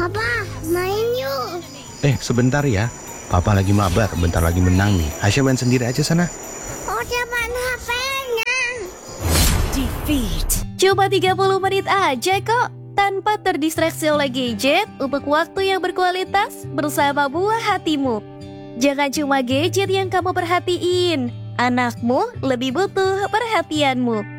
Papa, main yuk. Sebentar ya. Papa lagi mabar, bentar lagi menang nih. Aisyah main sendiri aja sana. Oh, dapat HP-nya. Defeat. Cuma 30 menit aja kok. Tanpa terdistraksi oleh gadget untuk waktu yang berkualitas bersama buah hatimu. Jangan cuma gadget yang kamu perhatiin. Anakmu lebih butuh perhatianmu.